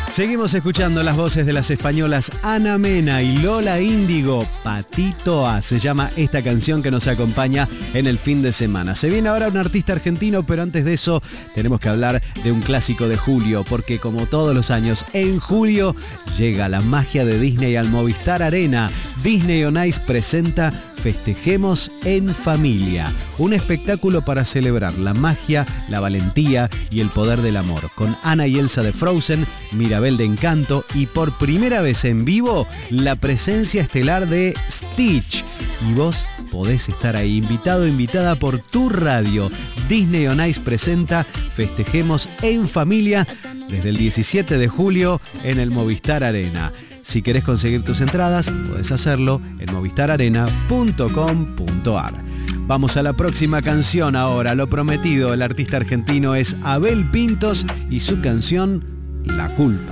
Seguimos escuchando las voces de las españolas Ana Mena y Lola Índigo. Patito A se llama esta canción que nos acompaña en el fin de semana. Se viene ahora un artista argentino, pero antes de eso tenemos que hablar de un clásico de julio, porque como todos los años, en julio llega la magia de Disney al Movistar Arena. Disney On Ice presenta Festejemos en Familia, un espectáculo para celebrar la magia, la valentía y el poder del amor, con Anna y Elsa de Frozen, Mirabel de Encanto y por primera vez en vivo la presencia estelar de Stitch. Y vos podés estar ahí, invitado o invitada por tu radio. Disney On Ice presenta Festejemos en Familia desde el 17 de julio en el Movistar Arena. Si querés conseguir tus entradas, podés hacerlo en movistararena.com.ar. Vamos a la próxima canción ahora. Lo prometido, el artista argentino es Abel Pintos y su canción La Culpa.